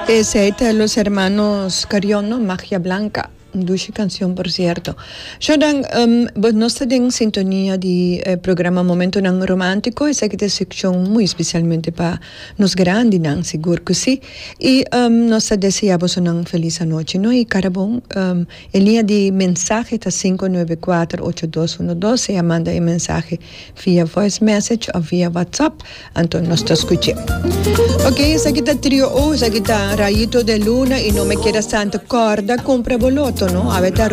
Ese es de los hermanos Cariono, Magia Blanca. Dulce canción, por cierto. Zodan, no está en sintonía de programa Momento Nang Romántico, esa que es sección muy especialmente para nos grandes, seguro que sí. Y nos deseamos una feliz noche, ¿no? Y carabón, en línea de mensaje está 594-8212, manda el mensaje vía voice message o vía WhatsApp, entonces nos está escuchando. Ok, esa que está trio, esa que está rayito de luna y no me queda tanta corda, compra boloto, ¿no? A ver,